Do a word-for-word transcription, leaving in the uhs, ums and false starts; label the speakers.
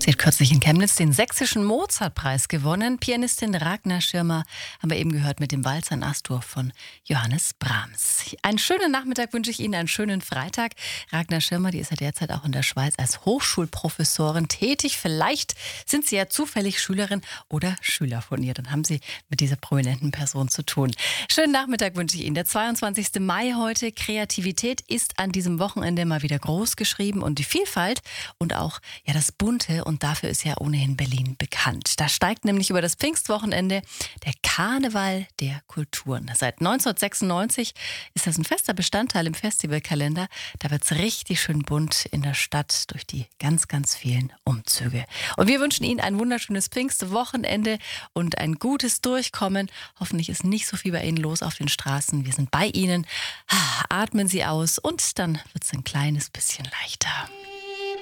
Speaker 1: Sie hat kürzlich in Chemnitz den sächsischen Mozartpreis gewonnen. Pianistin Ragnar Schirmer haben wir eben gehört mit dem Walzer in Astur von Johannes Brahms. Einen schönen Nachmittag wünsche ich Ihnen, einen schönen Freitag. Ragnar Schirmer, die ist ja derzeit auch in der Schweiz als Hochschulprofessorin tätig. Vielleicht sind Sie ja zufällig Schülerin oder Schüler von ihr. Dann haben Sie mit dieser prominenten Person zu tun. Schönen Nachmittag wünsche ich Ihnen. Der zweiundzwanzigste Mai heute. Kreativität ist an diesem Wochenende mal wieder groß geschrieben und die Vielfalt und auch ja das Bunte. Und dafür ist ja ohnehin Berlin bekannt. Da steigt nämlich über das Pfingstwochenende der Karneval der Kulturen. Seit neunzehnhundertsechsundneunzig ist das ein fester Bestandteil im Festivalkalender. Da wird es richtig schön bunt in der Stadt durch die ganz, ganz vielen Umzüge. Und wir wünschen Ihnen ein wunderschönes Pfingstwochenende und ein gutes Durchkommen. Hoffentlich ist nicht so viel bei Ihnen los auf den Straßen. Wir sind bei Ihnen. Atmen Sie aus und dann wird es ein kleines bisschen leichter.